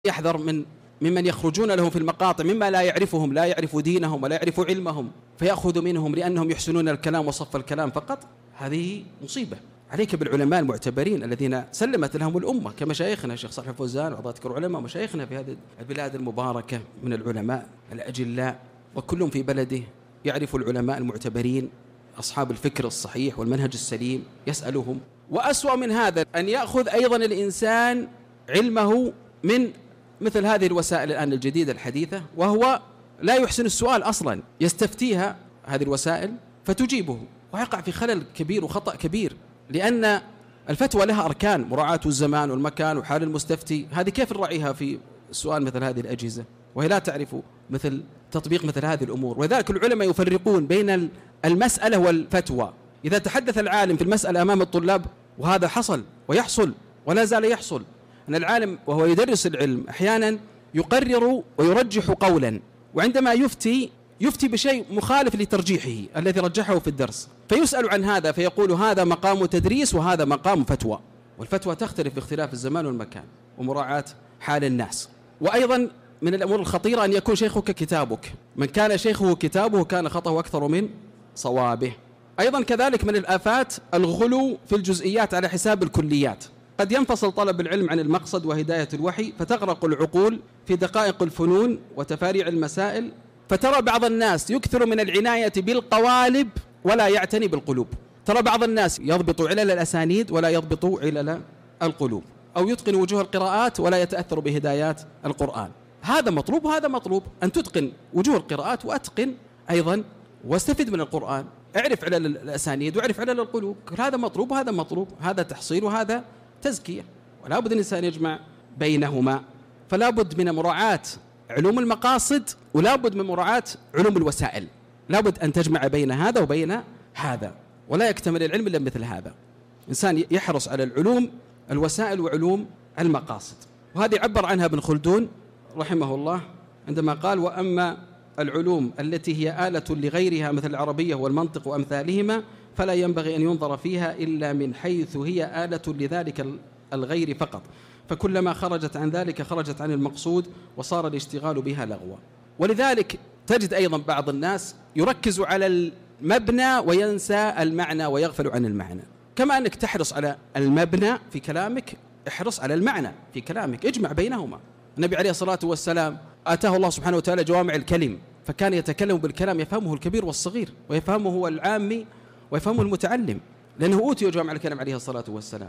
يحذر ممن يخرجون له في المقاطع مما لا يعرفهم، لا يعرف دينهم ولا يعرف علمهم، فيأخذ منهم لأنهم يحسنون الكلام وصف الكلام فقط. هذه مصيبة. عليك بالعلماء المعتبرين الذين سلمت لهم الأمة كمشايخنا الشيخ صالح الفوزان وعضو أذكر علماء ومشايخنا في هذه البلاد المباركة من العلماء الأجلاء، وكلهم في بلده يعرف العلماء المعتبرين أصحاب الفكر الصحيح والمنهج السليم يسألهم. وأسوأ من هذا أن يأخذ أيضا الإنسان علمه من مثل هذه الوسائل الآن الجديدة الحديثة، وهو لا يحسن السؤال أصلا، يستفتيها هذه الوسائل فتجيبه، ويقع في خلل كبير وخطأ كبير، لأن الفتوى لها أركان، مراعاة الزمان والمكان وحال المستفتي. هذه كيف نراعيها في السؤال مثل هذه الأجهزة وهي لا تعرف مثل تطبيق مثل هذه الأمور؟ ولذلك العلماء يفرقون بين المسألة والفتوى. إذا تحدث العالم في المسألة أمام الطلاب، وهذا حصل ويحصل ولا زال يحصل، أن العالم وهو يدرس العلم أحيانا يقرر ويرجح قولا، وعندما يفتي بشيء مخالف لترجيحه الذي رجحه في الدرس، فيسأل عن هذا فيقول هذا مقام تدريس وهذا مقام فتوى، والفتوى تختلف باختلاف الزمان والمكان ومراعاة حال الناس. وأيضا من الأمور الخطيرة أن يكون شيخك كتابك، من كان شيخه كتابه كان خطأه أكثر من صوابه. أيضا كذلك من الآفات الغلو في الجزئيات على حساب الكليات. قد ينفصل طلب العلم عن المقصد وهداية الوحي، فتغرق العقول في دقائق الفنون وتفاريع المسائل، فترى بعض الناس يكثر من العناية بالقوالب ولا يعتني بالقلوب. ترى بعض الناس يضبط علل الأسانيد ولا يضبط علل القلوب، أو يتقن وجوه القراءات ولا يتأثر بهدايات القرآن. هذا مطلوب وهذا مطلوب، أن تتقن وجوه القراءات وأتقن أيضا واستفد من القرآن، اعرف علل الأسانيد واعرف علل القلوب. هذا مطلوب وهذا مطلوب، هذا تحصيل وهذا تزكية، ولا بد الإنسان يجمع بينهما. فلا بد من مراعاة علوم المقاصد ولا بد من مراعاة علوم الوسائل، لا بد أن تجمع بين هذا وبين هذا، ولا يكتمل العلم إلا مثل هذا. إنسان يحرص على العلوم الوسائل وعلوم المقاصد. وهذه عبر عنها ابن خلدون رحمه الله عندما قال: وأما العلوم التي هي آلة لغيرها مثل العربية والمنطق وأمثالهما فلا ينبغي أن ينظر فيها إلا من حيث هي آلة لذلك الغير فقط، فكلما خرجت عن ذلك خرجت عن المقصود وصار الاشتغال بها لغوا. ولذلك تجد أيضا بعض الناس يركز على المبنى وينسى المعنى ويغفل عن المعنى. كما أنك تحرص على المبنى في كلامك، احرص على المعنى في كلامك، اجمع بينهما. النبي عليه الصلاة والسلام آتاه الله سبحانه وتعالى جوامع الكلم، فكان يتكلم بالكلام يفهمه الكبير والصغير ويفهمه العامي ويفهمه المتعلم، لأنه أوتي جوامع الكلم عليه الصلاة والسلام.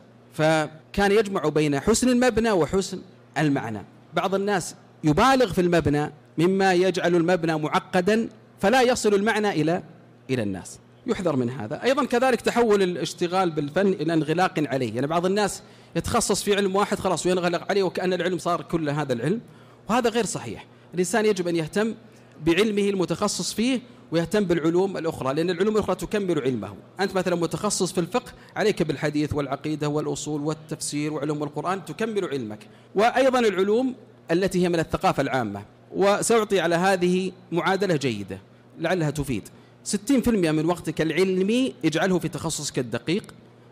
فكان يجمع بين حسن المبنى وحسن المعنى. بعض الناس يبالغ في المبنى مما يجعل المبنى معقدا فلا يصل المعنى إلى الناس، يحذر من هذا. أيضا كذلك تحول الاشتغال بالفن إلى انغلاق عليه، يعني بعض الناس يتخصص في علم واحد خلاص وينغلق عليه وكأن العلم صار كل هذا العلم، وهذا غير صحيح. الإنسان يجب أن يهتم بعلمه المتخصص فيه ويهتم بالعلوم الأخرى، لأن العلوم الأخرى تكمل علمه. أنت مثلا متخصص في الفقه، عليك بالحديث والعقيدة والأصول والتفسير وعلوم القرآن تكمل علمك. وأيضا العلوم التي هي من الثقافة العامة، وسأعطي على هذه معادلة جيدة لعلها تفيد. 60% من وقتك العلمي اجعله في تخصصك الدقيق،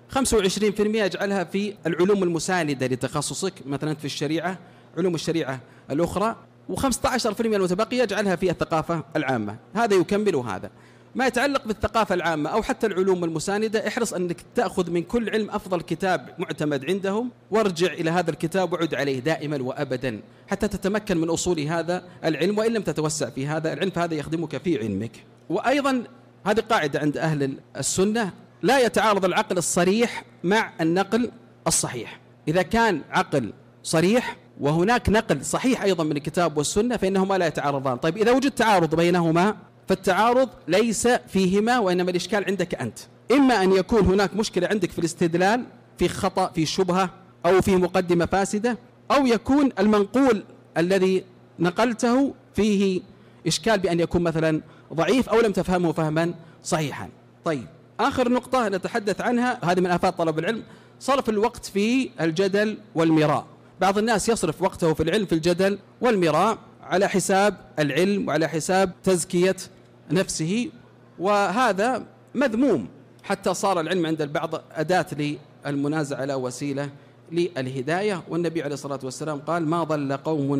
25% اجعلها في العلوم المساندة لتخصصك، مثلا في الشريعة علوم الشريعة الأخرى، و15% المتبقية اجعلها في الثقافة العامة. هذا يكمل هذا. ما يتعلق بالثقافة العامة أو حتى العلوم المساندة، احرص أنك تأخذ من كل علم أفضل كتاب معتمد عندهم وارجع إلى هذا الكتاب وعد عليه دائما وأبدا حتى تتمكن من أصول هذا العلم، وإن لم تتوسع في هذا العلم فهذا يخدمك في علمك. وأيضا هذه قاعدة عند أهل السنة: لا يتعارض العقل الصريح مع النقل الصحيح. إذا كان عقل صريح وهناك نقل صحيح أيضا من الكتاب والسنة فإنهما لا يتعارضان. طيب إذا وجد تعارض بينهما فالتعارض ليس فيهما، وإنما الإشكال عندك أنت. إما أن يكون هناك مشكلة عندك في الاستدلال، في خطأ، في شبهة، أو في مقدمة فاسدة، أو يكون المنقول الذي نقلته فيه إشكال بأن يكون مثلا ضعيف أو لم تفهمه فهما صحيحا. طيب آخر نقطة نتحدث عنها، هذه من آفات طلب العلم: صرف الوقت في الجدل والمراء. بعض الناس يصرف وقته في العلم في الجدل والمراء على حساب العلم وعلى حساب تزكية نفسه، وهذا مذموم، حتى صار العلم عند البعض أداة للمنازعة لا وسيلة للهداية. والنبي عليه الصلاة والسلام قال: ما ضل قوم